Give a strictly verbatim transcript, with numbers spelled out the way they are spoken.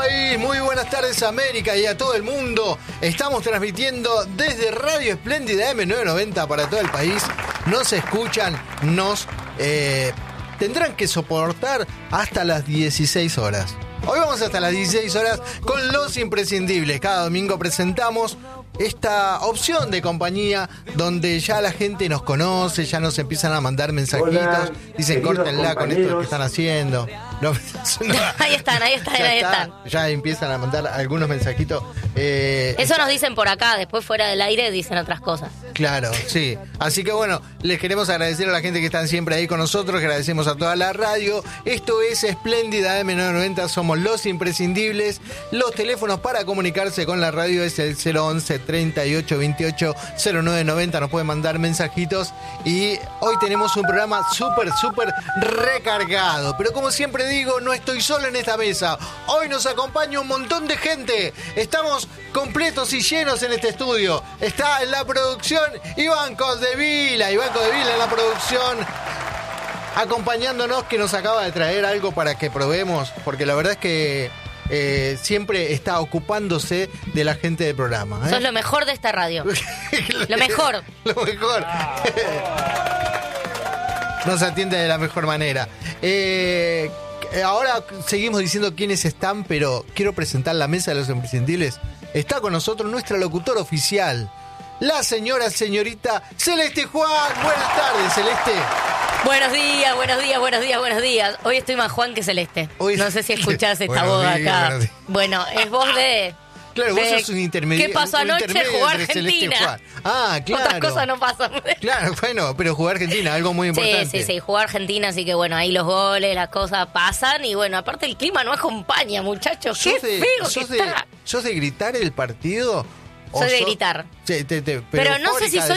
país, muy buenas tardes América y a todo el mundo. Estamos transmitiendo desde Radio Espléndida eme novecientos noventa para todo el país. Nos escuchan, nos eh, tendrán que soportar hasta las dieciséis horas. Hoy vamos hasta las dieciséis horas con Los Imprescindibles. Cada domingo presentamos esta opción de compañía donde ya la gente nos conoce, ya nos empiezan a mandar mensajitos. Hola, dicen córtenla con esto que están haciendo. No, no, ahí están, ahí están, ahí está, están. Ya empiezan a mandar algunos mensajitos. Eh, Eso nos dicen por acá, después fuera del aire dicen otras cosas. Claro, sí. Así que bueno, les queremos agradecer a la gente que están siempre ahí con nosotros, agradecemos a toda la radio. Esto es Espléndida eme novecientos noventa, somos Los Imprescindibles. Los teléfonos para comunicarse con la radio es el cero once, treinta y ocho, veintiocho, cero nueve noventa, nos pueden mandar mensajitos. Y hoy tenemos un programa súper, súper recargado. Pero como siempre digo, no estoy solo en esta mesa. Hoy nos acompaña un montón de gente. Estamos completos y llenos en este estudio. Está en la producción Iván Cosdevila, Iván Cosdevila en la producción, acompañándonos, que nos acaba de traer algo para que probemos, porque la verdad es que eh, siempre está ocupándose de la gente del programa, ¿eh? Sos lo mejor de esta radio. Lo mejor. Lo mejor. Nos atiende de la mejor manera. Eh, ahora seguimos diciendo quiénes están, pero quiero presentar la mesa de Los Imprescindibles. Está con nosotros nuestra locutora oficial, la señora, señorita Celeste Juan. Buenas tardes, Celeste. Buenos días, buenos días, buenos días, buenos días. Hoy estoy más Juan que Celeste. Hoy... No sé si escuchás esta voz acá. Bueno, es voz de... Claro, de... vos sos un intermedio. ¿Qué pasó anoche? Jugó Argentina. Ah, claro. Otras cosas no pasan. Claro, bueno, pero jugó Argentina, algo muy importante. Sí, sí, sí, jugó Argentina, así que bueno, ahí los goles, las cosas pasan. Y bueno, aparte el clima no acompaña, muchachos. Qué de, feo sos que de, está. ¿Sos de gritar el partido? Soy de gritar. Sí, te, te, pero pero no sé si soy